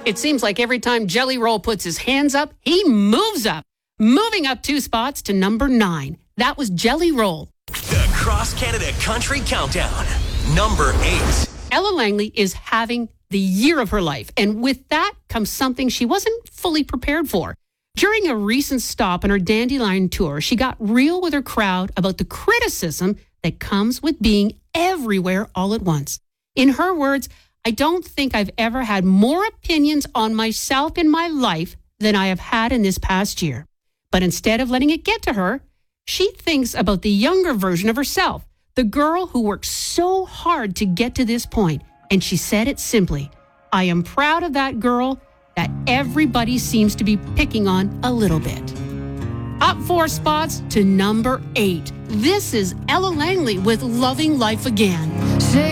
It seems like every time Jelly Roll puts his hands up, he moves up. Moving up 2 spots to number 9. That was Jelly Roll. The Cross Canada Country Countdown. Number 8. Ella Langley is having the year of her life. And with that comes something she wasn't fully prepared for. During a recent stop on her Dandelion tour, she got real with her crowd about the criticism that comes with being everywhere all at once. In her words, I don't think I've ever had more opinions on myself in my life than I have had in this past year. But instead of letting it get to her, she thinks about the younger version of herself, the girl who worked so hard to get to this point. And she said it simply, I am proud of that girl that everybody seems to be picking on a little bit. Up 4 spots to number 8. This is Ella Langley with Loving Life Again.